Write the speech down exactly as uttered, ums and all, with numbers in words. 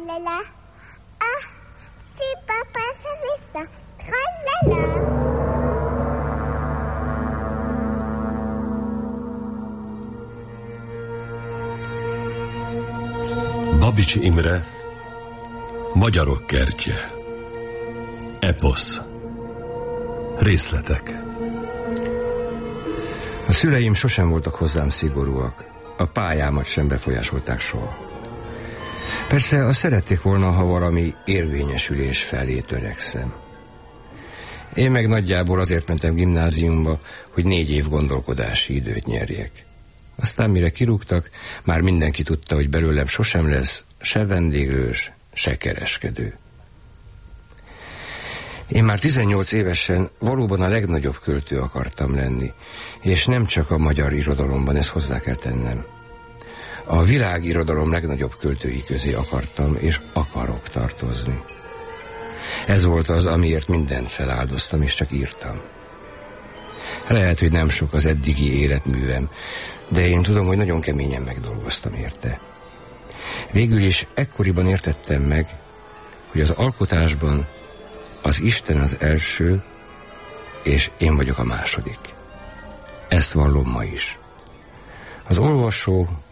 Trallala. Ah, si papá se vista. Trallala. Babics Imre, Magyarok kertje. Eposz. Részletek. A szüleim sosem voltak hozzám szigorúak. A pályámat sem befolyásolták soha. Persze azt szerették volna, ha valami érvényesülés felé törekszem. Én meg nagyjából azért mentem gimnáziumba, hogy négy év gondolkodási időt nyerjek. Aztán mire kirúgtak, már mindenki tudta, hogy belőlem sosem lesz se vendéglős, se kereskedő. Én már tizennyolc évesen valóban a legnagyobb költő akartam lenni, és nem csak a magyar irodalomban, ezt hozzá kell tennem. A világirodalom legnagyobb költői közé akartam, és akarok tartozni. Ez volt az, amiért mindent feláldoztam, és csak írtam. Lehet, hogy nem sok az eddigi életművem, de én tudom, hogy nagyon keményen megdolgoztam érte. Végül is ekkoriban értettem meg, hogy az alkotásban az Isten az első, és én vagyok a második. Ezt vallom ma is. Az olvasó